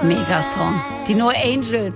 Megasong. Die No Angels,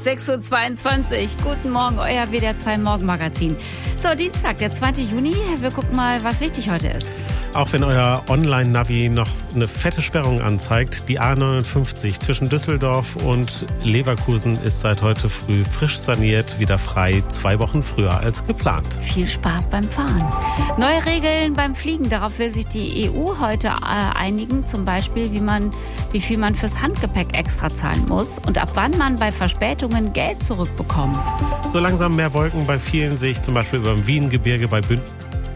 6:22 Uhr. Guten Morgen, euer WDR 2 Morgenmagazin. So, Dienstag, der 2. Juni. Wir gucken mal, was wichtig heute ist. Auch wenn euer Online-Navi noch eine fette Sperrung anzeigt, die A59 zwischen Düsseldorf und Leverkusen ist seit heute früh frisch saniert, wieder frei, 2 Wochen früher als geplant. Viel Spaß beim Fahren. Neue Regeln beim Fliegen, darauf will sich die EU heute einigen. Zum Beispiel, wie viel man fürs Handgepäck extra zahlen muss und ab wann man bei Verspätungen Geld zurückbekommt. So langsam mehr Wolken bei vielen sehe ich zum Beispiel über dem Wiehengebirge bei Bünden.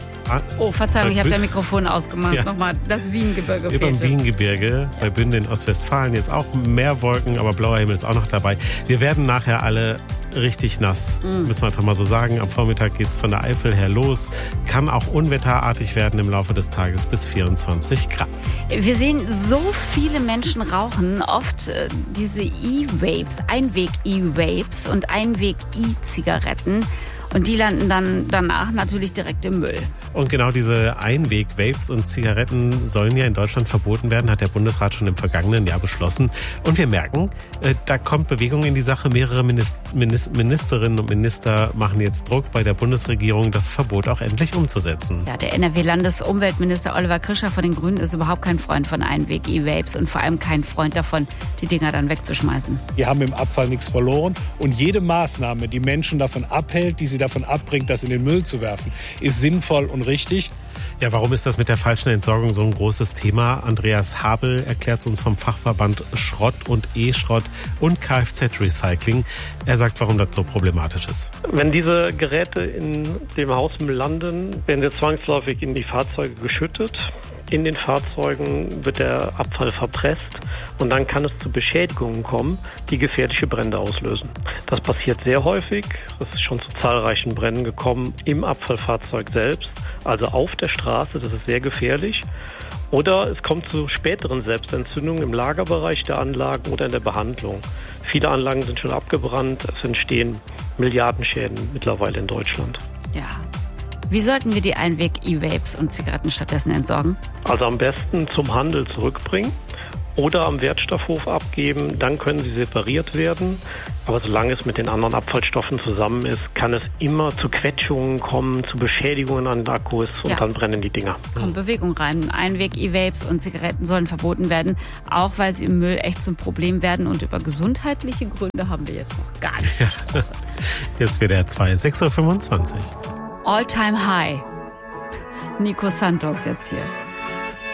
Oh, Verzeihung, ich habe das Mikrofon ausgemacht. Ja. Nochmal, das Wiehengebirge fehlte. Über dem Wiehengebirge bei Bünden in Ostwestfalen jetzt auch mehr Wolken, aber blauer Himmel ist auch noch dabei. Wir werden nachher alle richtig nass, müssen wir einfach mal so sagen. Am Vormittag geht's von der Eifel her los. Kann auch unwetterartig werden im Laufe des Tages bis 24 Grad. Wir sehen so viele Menschen rauchen, oft diese E-Vapes, Einweg-E-Vapes und Einweg-E-Zigaretten. Und die landen dann danach natürlich direkt im Müll. Und genau diese Einweg-Vapes und Zigaretten sollen ja in Deutschland verboten werden, hat der Bundesrat schon im vergangenen Jahr beschlossen. Und wir merken, da kommt Bewegung in die Sache. Mehrere Ministerinnen und Minister machen jetzt Druck bei der Bundesregierung, das Verbot auch endlich umzusetzen. Ja, der NRW-Landesumweltminister Oliver Krischer von den Grünen ist überhaupt kein Freund von Einweg-E-Vapes und vor allem kein Freund davon, die Dinger dann wegzuschmeißen. Wir haben im Abfall nichts verloren und jede Maßnahme, die Menschen davon abhält, die sie davon abbringt, das in den Müll zu werfen, ist sinnvoll und richtig. Ja, warum ist das mit der falschen Entsorgung so ein großes Thema? Andreas Habel erklärt uns vom Fachverband Schrott und E-Schrott und Kfz-Recycling. Er sagt, warum das so problematisch ist. Wenn diese Geräte in dem Hausmüll landen, werden sie zwangsläufig in die Fahrzeuge geschüttet. In den Fahrzeugen wird der Abfall verpresst und dann kann es zu Beschädigungen kommen, die gefährliche Brände auslösen. Das passiert sehr häufig. Es ist schon zu zahlreichen Bränden gekommen im Abfallfahrzeug selbst, also auf der Straße. Das ist sehr gefährlich. Oder es kommt zu späteren Selbstentzündungen im Lagerbereich der Anlagen oder in der Behandlung. Viele Anlagen sind schon abgebrannt. Es entstehen Milliardenschäden mittlerweile in Deutschland. Ja. Wie sollten wir die Einweg-E-Vapes und Zigaretten stattdessen entsorgen? Also am besten zum Handel zurückbringen oder am Wertstoffhof abgeben. Dann können sie separiert werden. Aber solange es mit den anderen Abfallstoffen zusammen ist, kann es immer zu Quetschungen kommen, zu Beschädigungen an den Akkus und dann brennen die Dinger. Kommt Bewegung rein. Einweg-E-Vapes und Zigaretten sollen verboten werden, auch weil sie im Müll echt zum Problem werden. Und über gesundheitliche Gründe haben wir jetzt noch gar nicht gesprochen. Jetzt WDR 2, 6:25 Uhr. All-Time High. Nico Santos jetzt hier.